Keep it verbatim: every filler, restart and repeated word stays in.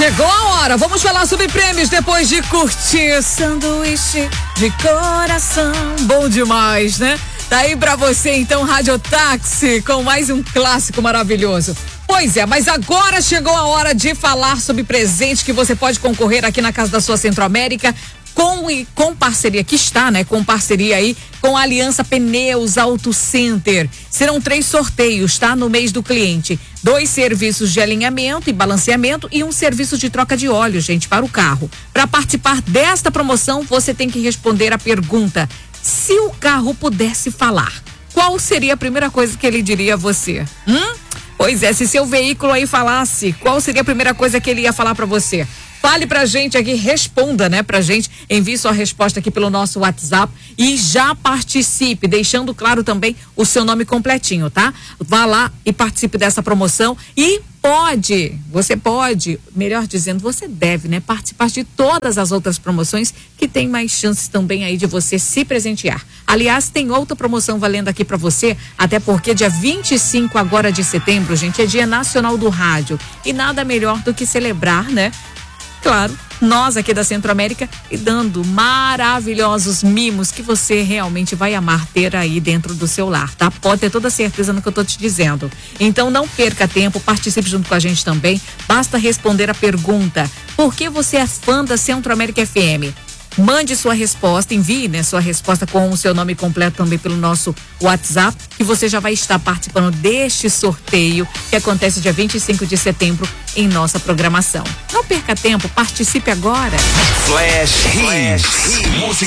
Chegou a hora, vamos falar sobre prêmios depois de curtir sanduíche de coração. Bom demais, né? Tá aí pra você então, Rádio Táxi, com mais um clássico maravilhoso. Pois é, mas agora chegou a hora de falar sobre presente que você pode concorrer aqui na Casa da Sua Centro-América. Com, com parceria, que está, né? Com parceria aí com a Aliança Pneus Auto Center. Serão três sorteios, tá? No mês do cliente. Dois serviços de alinhamento e balanceamento e um serviço de troca de óleo, gente, para o carro. Para participar desta promoção, você tem que responder a pergunta: se o carro pudesse falar, qual seria a primeira coisa que ele diria a você? Hum? Pois é, se seu veículo aí falasse, qual seria a primeira coisa que ele ia falar para você? Fale pra gente aqui, responda, né, pra gente, envie sua resposta aqui pelo nosso WhatsApp e já participe, deixando claro também o seu nome completinho, tá? Vá lá e participe dessa promoção e pode, você pode, melhor dizendo, você deve, né, participar de todas as outras promoções que tem mais chances também aí de você se presentear. Aliás, tem outra promoção valendo aqui pra você, até porque dia vinte e cinco agora de setembro, gente, é Dia Nacional do Rádio e nada melhor do que celebrar, né? Claro, nós aqui da Centro-América e dando maravilhosos mimos que você realmente vai amar ter aí dentro do seu lar, tá? Pode ter toda certeza no que eu tô te dizendo. Então não perca tempo, participe junto com a gente também. Basta responder a pergunta: por que você é fã da Centro-América F M? Mande sua resposta, envie, né, sua resposta com o seu nome completo também pelo nosso WhatsApp, que você já vai estar participando deste sorteio que acontece dia vinte e cinco de setembro em nossa programação. Não perca tempo, participe agora. Flash Hits.